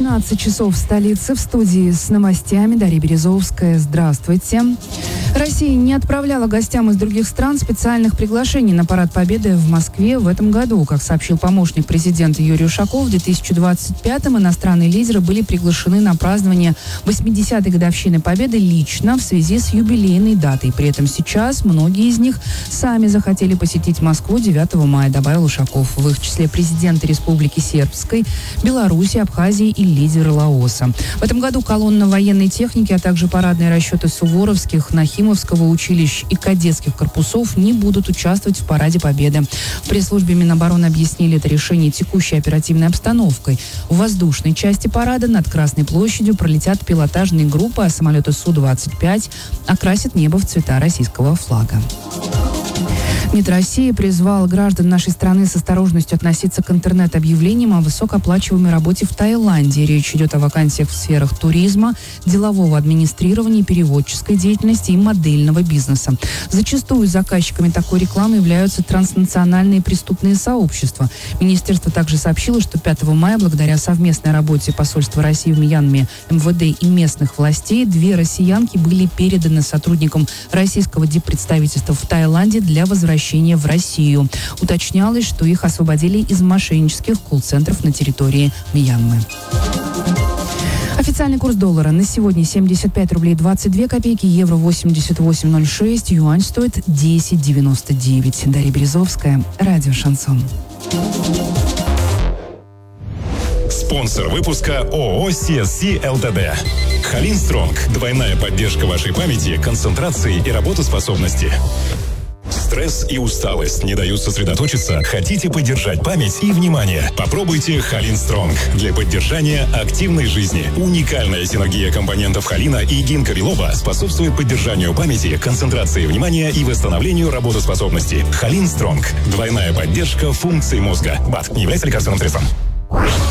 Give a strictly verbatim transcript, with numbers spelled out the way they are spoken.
двенадцать часов в столице. В студии с новостями Дарья Березовская. Здравствуйте. Россия не отправляла гостям из других стран специальных приглашений на Парад Победы в Москве в этом году. Как сообщил помощник президента Юрий Ушаков, в две тысячи двадцать пятом иностранные лидеры были приглашены на празднование восьмидесятой годовщины Победы лично в связи с юбилейной датой. При этом сейчас многие из них сами захотели посетить Москву девятого мая, добавил Ушаков. В их числе президенты Республики Сербской, Беларуси, Абхазии и лидеры Лаоса. В этом году колонна военной техники, а также парадные расчеты Суворовских, Нахимовского училищ и кадетских корпусов не будут участвовать в Параде Победы. В пресс-службе Минобороны объяснили это решение текущей оперативной обстановкой. В воздушной части парада над Красной площадью пролетят пилотажные группы, а самолеты Су двадцать пять окрасят небо в цвета российского флага. МИД России призвал граждан нашей страны с осторожностью относиться к интернет-объявлениям о высокооплачиваемой работе в Таиланде. Речь идет о вакансиях в сферах туризма, делового администрирования, переводческой деятельности и модельного бизнеса. Зачастую заказчиками такой рекламы являются транснациональные преступные сообщества. Министерство также сообщило, что пятого мая, благодаря совместной работе посольства России в Мьянме, эм вэ дэ и местных властей, две россиянки были переданы сотрудникам российского диппредставительства в Таиланде для возвращения в Россию. Уточнялось, что их освободили из мошеннических колл-центров на территории Мьянмы. Официальный курс доллара на сегодня семьдесят пять рублей двадцать две копейки, евро восемьдесят восемь ноль шесть, юань стоит десять девяносто девять. Дарья Березовская, радио «Шансон». Спонсор выпуска ООО «си эс си эл тэ дэ». Халин Стронг. Двойная поддержка вашей памяти, концентрации и работоспособности. Стресс и усталость не дают сосредоточиться? Хотите поддержать память и внимание? Попробуйте Халин Стронг для поддержания активной жизни. Уникальная синергия компонентов холина и гинка билоба способствует поддержанию памяти, концентрации внимания и восстановлению работоспособности. Халин Стронг. Двойная поддержка функций мозга. БАД не является лекарственным средством.